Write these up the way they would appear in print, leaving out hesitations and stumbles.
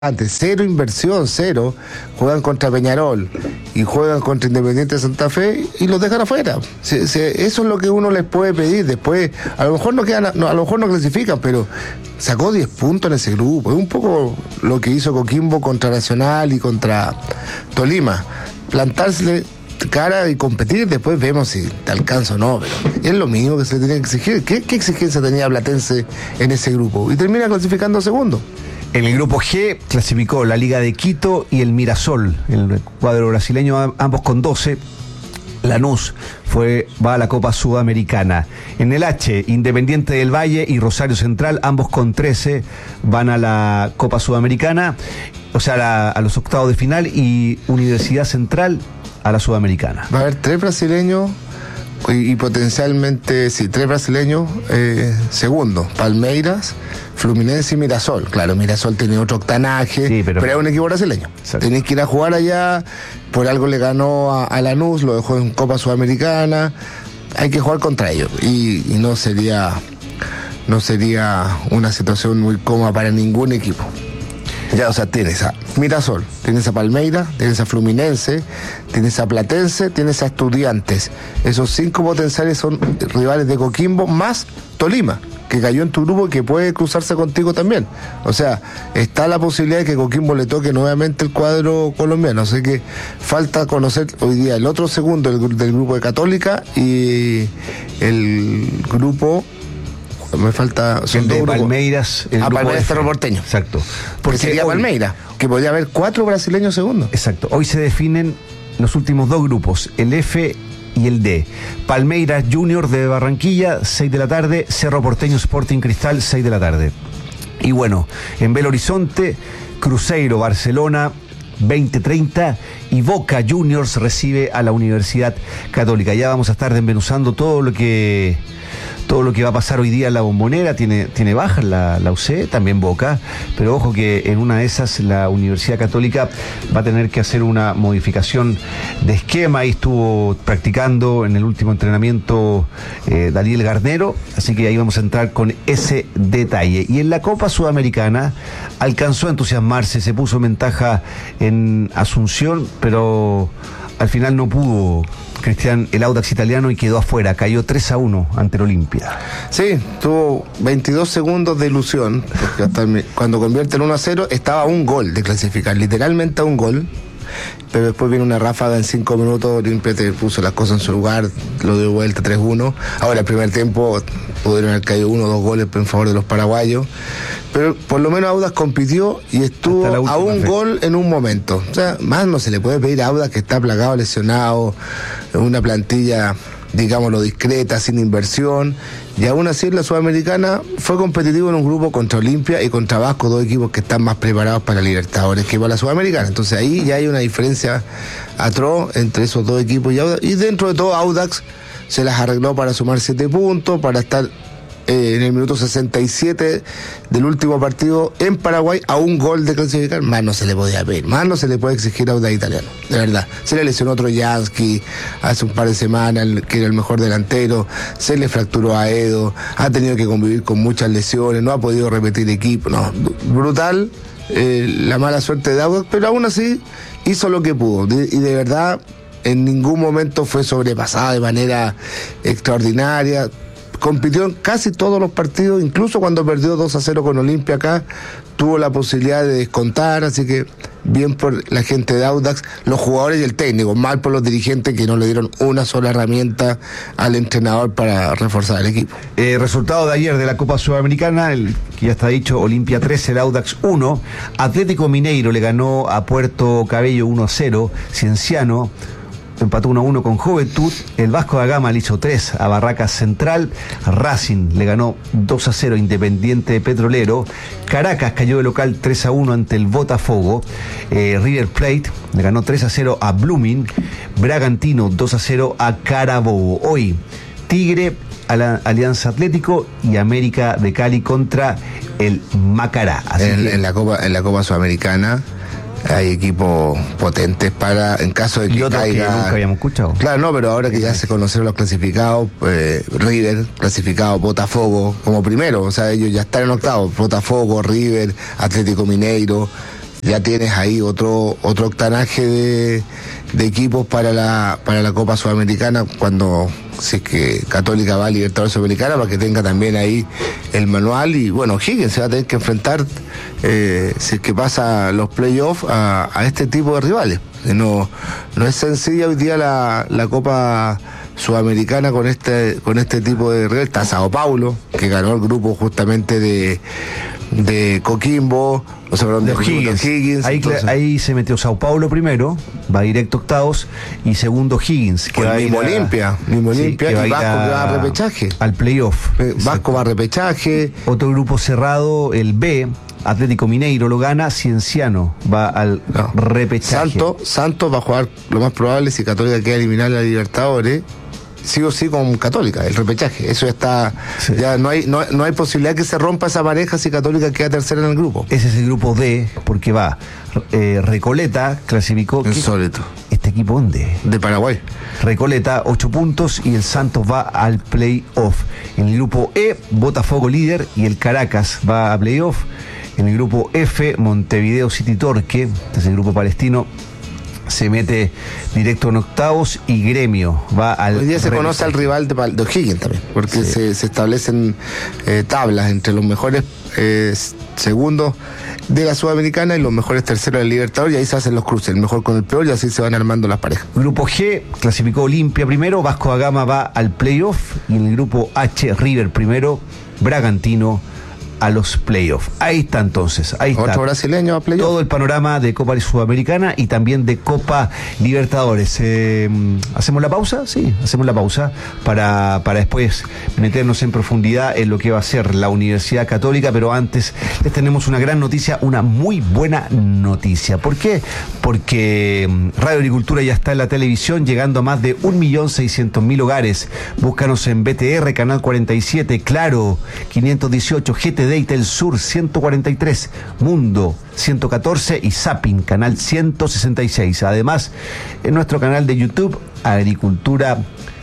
antes, cero inversión, cero, juegan contra Peñarol y juegan contra Independiente de Santa Fe y los dejan afuera. Eso es lo que uno les puede pedir. Después, a lo mejor no quedan, a lo mejor no clasifican, pero sacó 10 puntos en ese grupo. Es un poco lo que hizo Coquimbo contra Nacional y contra Tolima. Plantarse cara y competir, después vemos si te alcanza o no, pero es lo mínimo que se le tenía que exigir. ¿Qué exigencia tenía Platense en ese grupo? Y termina clasificando segundo. En el grupo G clasificó la Liga de Quito y el Mirasol, el cuadro brasileño, ambos con 12. Lanús va a la Copa Sudamericana. En el H, Independiente del Valle y Rosario Central, ambos con 13, van a la Copa Sudamericana, o sea, a los octavos de final, y Universidad Central a la Sudamericana. Va a haber 3 brasileños y potencialmente, sí, 3 brasileños segundos: Palmeiras, Fluminense y Mirasol. Claro, Mirasol tiene otro octanaje, sí, pero es un equipo brasileño. Tenés que ir a jugar allá, por algo le ganó a Lanús, lo dejó en Copa Sudamericana, hay que jugar contra ellos y no sería una situación muy cómoda para ningún equipo. Ya, o sea, tienes a Mirasol, tienes a Palmeiras, tienes a Fluminense, tienes a Platense, tienes a Estudiantes. Esos 5 potenciales son rivales de Coquimbo, más Tolima, que cayó en tu grupo y que puede cruzarse contigo también. O sea, está la posibilidad de que Coquimbo le toque nuevamente el cuadro colombiano. Así que falta conocer hoy día el otro segundo del grupo de Católica y el grupo... Me falta... Son el de Palmeiras. Palmeiras Cerro Porteño. Exacto. Porque sería Palmeiras, que podría haber 4 brasileños segundos. Exacto. Hoy se definen los últimos 2 grupos, el F y el D. Palmeiras Junior de Barranquilla, 6 de la tarde. Cerro Porteño Sporting Cristal, 6 de la tarde. Y bueno, en Belo Horizonte, Cruzeiro Barcelona, 20:30, y Boca Juniors recibe a la Universidad Católica. Ya vamos a estar desmenuzando todo lo que va a pasar hoy día en la Bombonera. Tiene bajas la UC, también Boca, pero ojo que en una de esas la Universidad Católica va a tener que hacer una modificación de esquema, y estuvo practicando en el último entrenamiento Daniel Garnero, así que ahí vamos a entrar con ese detalle. Y en la Copa Sudamericana alcanzó a entusiasmarse, se puso en ventaja en Asunción, pero al final no pudo Cristian, el Audax italiano, y quedó afuera, cayó 3-1 ante el Olimpia. Sí, tuvo 22 segundos de ilusión, porque hasta cuando convierte el 1-0 estaba a un gol de clasificar, literalmente a un gol, pero después viene una ráfaga en 5 minutos, Olimpia te puso las cosas en su lugar, lo dio vuelta 3-1. Ahora el primer tiempo pudieron haber caído 1 o 2 goles en favor de los paraguayos, pero por lo menos Audax compitió y estuvo a un gol en un momento. O sea, más no se le puede pedir a Audax, que está plagado, lesionado, una plantilla, digámoslo, discreta, sin inversión, y aún así en la Sudamericana fue competitivo en un grupo contra Olimpia y contra Vasco, 2 equipos que están más preparados para Libertadores que para la Sudamericana. Entonces ahí ya hay una diferencia atroz entre esos 2 equipos, y dentro de todo Audax se las arregló para sumar 7 puntos, para estar en el minuto 67 del último partido en Paraguay a un gol de clasificar. Más no se le podía pedir, más no se le puede exigir a Audax italiano, de verdad. Se le lesionó otro Jansky hace un par de semanas, que era el mejor delantero, se le fracturó a Edo, ha tenido que convivir con muchas lesiones, no ha podido repetir equipo, no, brutal la mala suerte de Audax, pero aún así hizo lo que pudo, y de verdad en ningún momento fue sobrepasada de manera extraordinaria. Compitió en casi todos los partidos, incluso cuando perdió 2-0 con Olimpia acá, tuvo la posibilidad de descontar, así que bien por la gente de Audax, los jugadores y el técnico, mal por los dirigentes que no le dieron una sola herramienta al entrenador para reforzar el equipo. Resultado de ayer de la Copa Sudamericana, el que ya está dicho: Olimpia 13, el Audax 1, Atlético Mineiro le ganó a Puerto Cabello 1-0, Cienciano empató 1-1 con Juventud, el Vasco da Gama le hizo 3 a Barracas Central, Racing le ganó 2-0 a Independiente Petrolero, Caracas cayó de local 3-1 ante el Botafogo, River Plate le ganó 3-0 a Blooming, Bragantino 2-0 a Carabobo. Hoy Tigre, Alianza Atlético y América de Cali contra el Macará. En la Copa Sudamericana hay equipos potentes para, en caso de que caiga, que nunca habíamos escuchado. Claro, no, pero ahora que ya se conocieron los clasificados, River clasificado, Botafogo como primero, o sea, ellos ya están en octavos, Botafogo, River, Atlético Mineiro, ya tienes ahí otro octanaje de equipos para la Copa Sudamericana, cuando si es que Católica va a Libertadores Sudamericana, para que tenga también ahí el manual. Y bueno, Higgins se va a tener que enfrentar, si es que pasa los playoffs, a este tipo de rivales. No es sencilla hoy día la Copa Sudamericana con este tipo de rivales. Está Sao Paulo, que ganó el grupo justamente de Coquimbo, o sea, de Higgins. Ahí se metió Sao Paulo primero, va directo octavos, y segundo Higgins, que va a ir Olimpia, y Vasco que va a repechaje. Al playoff. Vasco va a repechaje. Otro grupo cerrado, el B, Atlético Mineiro lo gana, Cienciano va al repechaje. Santos va a jugar, lo más probable, si Católica queda eliminada la Libertadores, sí o sí con Católica, el repechaje. Eso ya está, sí. Ya no hay posibilidad que se rompa esa pareja si Católica queda tercera en el grupo. Ese es el grupo D, porque va Recoleta, clasificó. Insólito. ¿Este equipo dónde? De Paraguay. Recoleta, 8 puntos, y el Santos va al play-off. En el grupo E, Botafogo líder, y el Caracas va a play-off. En el grupo F, Montevideo City Torque, este es el grupo palestino, se mete directo en octavos, y Gremio va al... Hoy día se conoce al rival de O'Higgins también, porque sí. se establecen tablas entre los mejores segundos de la Sudamericana y los mejores terceros del Libertadores, y ahí se hacen los cruces, el mejor con el peor, y así se van armando las parejas. Grupo G, clasificó Olimpia primero, Vasco da Gama va al playoff, y en el grupo H, River primero, Bragantino a los playoffs. Ahí está entonces, ahí está. Otro brasileño a playoffs. Todo el panorama de Copa Sudamericana y también de Copa Libertadores. ¿Hacemos la pausa? Sí, hacemos la pausa para después meternos en profundidad en lo que va a ser la Universidad Católica, pero antes les tenemos una gran noticia, una muy buena noticia. ¿Por qué? Porque Radio Agricultura ya está en la televisión, llegando a más de 1.600.000 hogares. Búscanos en BTR, Canal 47, Claro, 518, GTD y Telsur 143, Mundo 114 y Zapping, Canal 166. Además, en nuestro canal de YouTube, Agricultura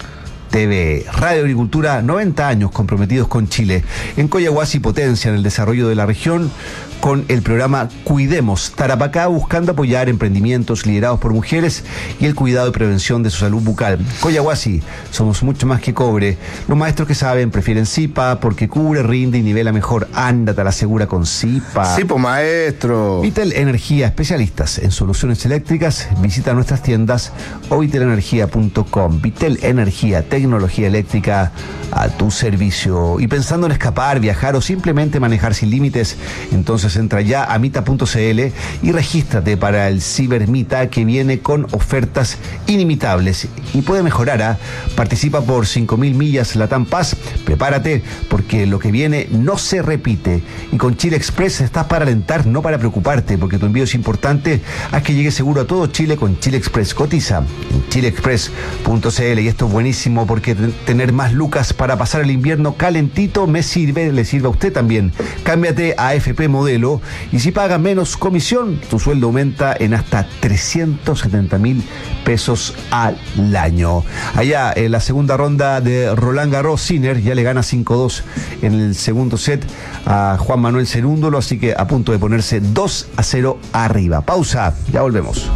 TV. Radio Agricultura, 90 años comprometidos con Chile. En Coyahuasi potencia en el desarrollo de la región con el programa Cuidemos Tarapacá, buscando apoyar emprendimientos liderados por mujeres y el cuidado y prevención de su salud bucal. Coyahuasi, somos mucho más que cobre. Los maestros que saben prefieren Zipa porque cubre, rinde y nivela mejor. Ándate a la segura con Zipa. Sí, pues maestro. Vitel Energía, especialistas en soluciones eléctricas. Visita nuestras tiendas o vitelenergia.com. Vitel Energía, tecnología eléctrica a tu servicio. Y pensando en escapar, viajar o simplemente manejar sin límites, entonces entra ya a mita.cl y regístrate para el Cibermita, que viene con ofertas inimitables y puede mejorar. Participa por 5.000 millas Latam Pass. Prepárate porque lo que viene no se repite. Y con Chile Express estás para alentar, no para preocuparte, porque tu envío es importante. Haz que llegue seguro a todo Chile con Chile Express. Cotiza en chileexpress.cl. Y esto es buenísimo porque tener más lucas para pasar el invierno calentito me sirve, le sirve a usted también. Cámbiate a AFP Modelo y si pagas menos comisión, tu sueldo aumenta en hasta 370.000 pesos al año. Allá en la segunda ronda de Roland Garros, Sinner ya le gana 5-2 en el segundo set a Juan Manuel Cerúndolo, así que a punto de ponerse 2-0 arriba. Pausa, ya volvemos.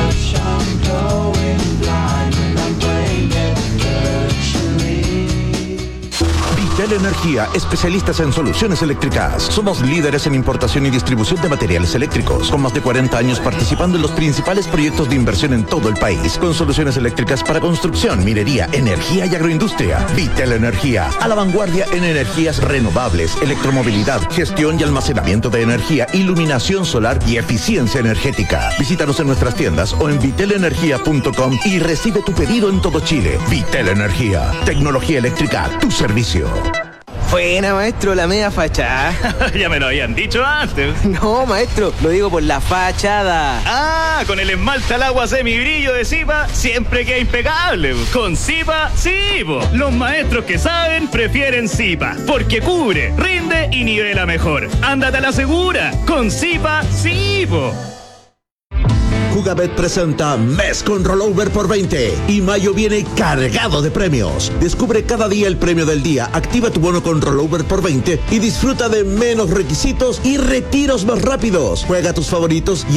Vitel Energía, especialistas en soluciones eléctricas. Somos líderes en importación y distribución de materiales eléctricos, con más de 40 años participando en los principales proyectos de inversión en todo el país, con soluciones eléctricas para construcción, minería, energía y agroindustria. Vitel Energía, a la vanguardia en energías renovables, electromovilidad, gestión y almacenamiento de energía, iluminación solar y eficiencia energética. Visítanos en nuestras tiendas o en vitelenergia.com y recibe tu pedido en todo Chile. Vitel Energía, tecnología eléctrica a tu servicio. Buena, maestro, la media fachada. Ya me lo habían dicho antes. No, maestro, lo digo por la fachada. Ah, con el esmalte al agua semibrillo de Zipa siempre queda impecable. Con Zipa, sí, po. Los maestros que saben prefieren Zipa, porque cubre, rinde y nivela mejor. Ándate a la segura. Con Zipa, sí, po. Jugabet presenta Mes con Rollover por 20 y mayo viene cargado de premios. Descubre cada día el premio del día, activa tu bono con Rollover por 20 y disfruta de menos requisitos y retiros más rápidos. Juega tus favoritos y